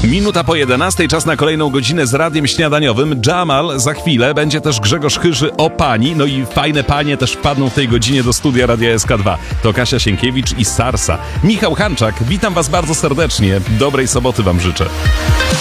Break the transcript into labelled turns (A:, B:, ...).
A: Minuta po 11, czas na kolejną godzinę z Radiem Śniadaniowym. Jamal za chwilę, będzie też Grzegorz Chyży o pani, no i fajne panie też wpadną w tej godzinie do studia Radia SK2. To Kasia Sienkiewicz i Sarsa. Michał Hanczak, witam was bardzo serdecznie. Dobrej soboty wam życzę.